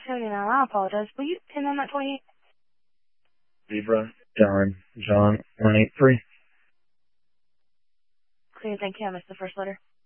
79. I apologize. Will you pin on that 28? Zebra, John, 183. Clear, thank you. I missed the first letter.